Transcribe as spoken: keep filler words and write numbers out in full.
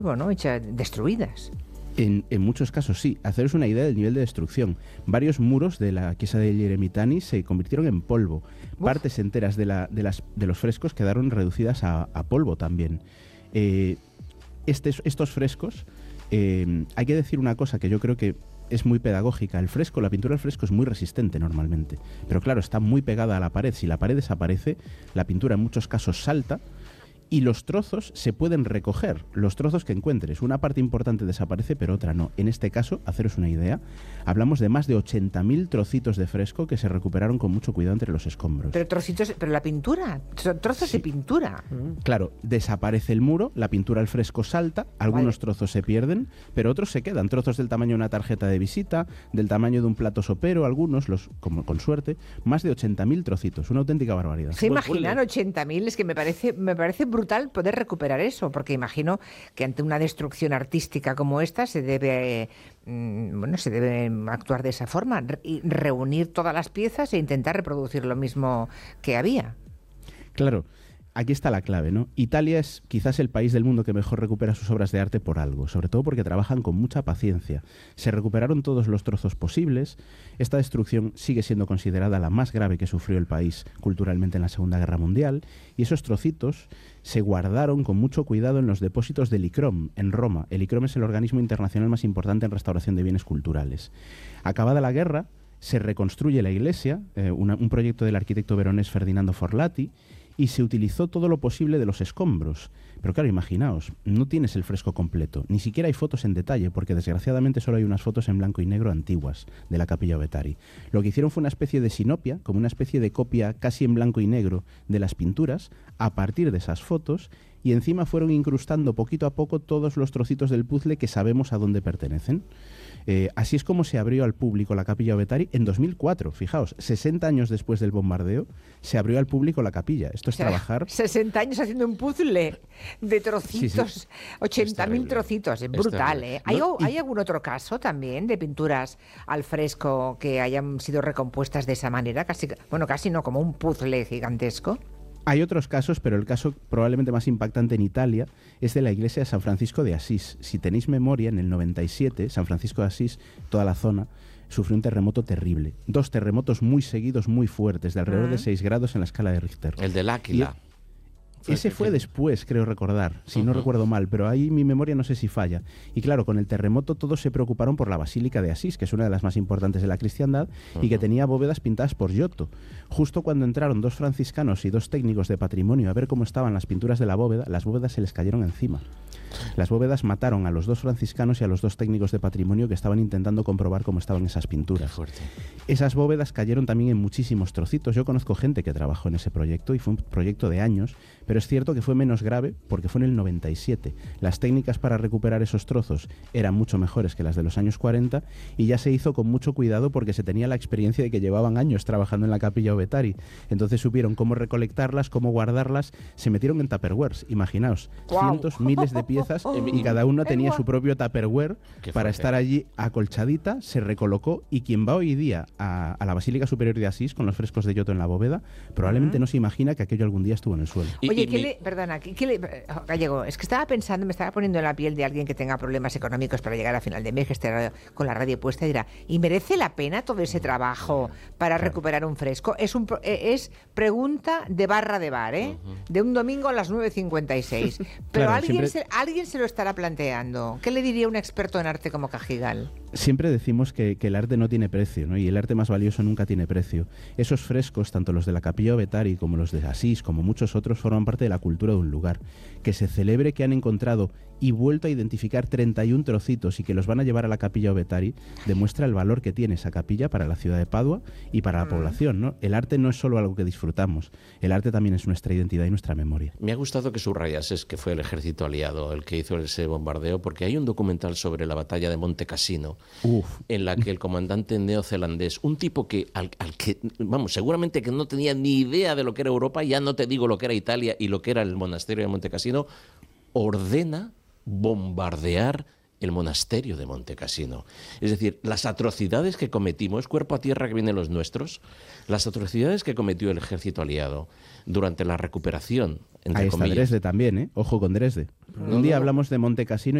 bueno, hechas, destruidas. En, en muchos casos sí. Haceros una idea del nivel de destrucción. Varios muros de la Chiesa degli Eremitani se convirtieron en polvo. Uf. Partes enteras de, la, de, las, de los frescos quedaron reducidas a, a polvo también. Eh, este, estos frescos, eh, hay que decir una cosa que yo creo que es muy pedagógica. El fresco, la pintura al fresco es muy resistente normalmente. Pero claro, está muy pegada a la pared. Si la pared desaparece, la pintura en muchos casos salta. Y los trozos se pueden recoger, los trozos que encuentres. Una parte importante desaparece, pero otra no. En este caso, haceros una idea, hablamos de más de ochenta mil trocitos de fresco que se recuperaron con mucho cuidado entre los escombros. Pero trocitos, pero la pintura, trozos sí. de pintura. Claro, desaparece el muro, la pintura al fresco salta, algunos vale. trozos se pierden, pero otros se quedan. Trozos del tamaño de una tarjeta de visita, del tamaño de un plato sopero, algunos, los como con suerte, más de ochenta mil trocitos. Una auténtica barbaridad. ¿Se imaginan ochenta mil? Es que me parece, me parece brutal poder recuperar eso, porque imagino que ante una destrucción artística como esta se debe, bueno, se debe actuar de esa forma, y reunir todas las piezas e intentar reproducir lo mismo que había. Claro. Aquí está la clave, ¿no? Italia es quizás el país del mundo que mejor recupera sus obras de arte por algo, sobre todo porque trabajan con mucha paciencia. Se recuperaron todos los trozos posibles. Esta destrucción sigue siendo considerada la más grave que sufrió el país culturalmente en la Segunda Guerra Mundial, y esos trocitos se guardaron con mucho cuidado en los depósitos del ICROM, en Roma. El ICROM es el organismo internacional más importante en restauración de bienes culturales. Acabada la guerra, se reconstruye la iglesia, eh, una, un proyecto del arquitecto veronés Ferdinando Forlati, y se utilizó todo lo posible de los escombros. Pero claro, imaginaos, no tienes el fresco completo, ni siquiera hay fotos en detalle, porque desgraciadamente solo hay unas fotos en blanco y negro antiguas de la Capilla Ovetari. Lo que hicieron fue una especie de sinopia, como una especie de copia casi en blanco y negro de las pinturas, a partir de esas fotos, y encima fueron incrustando poquito a poco todos los trocitos del puzzle que sabemos a dónde pertenecen. Eh, así es como se abrió al público la Capilla Ovetari en dos mil cuatro. Fijaos, sesenta años después del bombardeo, se abrió al público la capilla. Esto es o sea, trabajar... sesenta años haciendo un puzzle de trocitos, sí, sí. ochenta mil trocitos. Es brutal, ¿eh? ¿Hay, no, y... ¿Hay algún otro caso también de pinturas al fresco que hayan sido recompuestas de esa manera? Casi, bueno, casi no, como un puzzle gigantesco. Hay otros casos, pero el caso probablemente más impactante en Italia es de la iglesia de San Francisco de Asís. Si tenéis memoria, en el noventa y siete, San Francisco de Asís, toda la zona, sufrió un terremoto terrible. Dos terremotos muy seguidos, muy fuertes, de alrededor uh-huh. de seis grados en la escala de Richter. El del Áquila. Y ese fue después, creo recordar, si uh-huh. no recuerdo mal, pero ahí mi memoria no sé si falla. Y claro, con el terremoto todos se preocuparon por la Basílica de Asís, que es una de las más importantes de la cristiandad, uh-huh. y que tenía bóvedas pintadas por Giotto. Justo cuando entraron dos franciscanos y dos técnicos de patrimonio a ver cómo estaban las pinturas de la bóveda, las bóvedas se les cayeron encima. Las bóvedas mataron a los dos franciscanos y a los dos técnicos de patrimonio que estaban intentando comprobar cómo estaban esas pinturas. Esas bóvedas cayeron también en muchísimos trocitos. Yo conozco gente que trabajó en ese proyecto y fue un proyecto de años, pero es cierto que fue menos grave porque fue en el noventa y siete. Las técnicas para recuperar esos trozos eran mucho mejores que las de los años cuarenta y ya se hizo con mucho cuidado porque se tenía la experiencia de que llevaban años trabajando en la Capilla Ovetari. Entonces supieron cómo recolectarlas, cómo guardarlas, se metieron en tupperwares, imaginaos, wow. cientos, miles de piezas y cada una tenía su propio tupperware para estar allí acolchadita, se recolocó, y quien va hoy día a, a la Basílica Superior de Asís con los frescos de Giotto en la bóveda probablemente uh-huh. no se imagina que aquello algún día estuvo en el suelo. Y, Oye, y ¿qué mi... le, perdona, ¿qué, qué le, Gallego, es que estaba pensando, me estaba poniendo en la piel de alguien que tenga problemas económicos para llegar a final de mes, que esté con la radio puesta y dirá, ¿y merece la pena todo ese trabajo para claro. recuperar un fresco? Es, un, es pregunta de barra de bar, ¿eh? Uh-huh. De un domingo a las nueve cincuenta y seis. Pero claro, alguien, siempre... se, alguien se lo estará planteando. ¿Qué le diría un experto en arte como Cajigal? Siempre decimos que, que el arte no tiene precio, ¿no? Y el arte más valioso nunca tiene precio. Esos frescos, tanto los de la Capilla Ovetari como los de Asís, como muchos otros, forman parte de la cultura de un lugar. Que se celebre que han encontrado y vuelto a identificar treinta y un trocitos y que los van a llevar a la Capilla Ovetari demuestra el valor que tiene esa capilla para la ciudad de Padua y para la mm. población, ¿no? El arte no es solo algo que disfrutamos, el arte también es nuestra identidad y nuestra memoria. Me ha gustado que subrayases que fue el ejército aliado el que hizo ese bombardeo, porque hay un documental sobre la batalla de Monte Cassino, Uf. en la que el comandante neozelandés, un tipo que al, al que, vamos, seguramente que no tenía ni idea de lo que era Europa, ya no te digo lo que era Italia y lo que era el monasterio de Monte Cassino, ordena bombardear el monasterio de Monte Cassino. Es decir, las atrocidades que cometimos, cuerpo a tierra que vienen los nuestros, las atrocidades que cometió el ejército aliado durante la recuperación, entre Ahí está comillas. Dresde también, ¿eh? Ojo con Dresde. No, Un día no. hablamos de Monte Cassino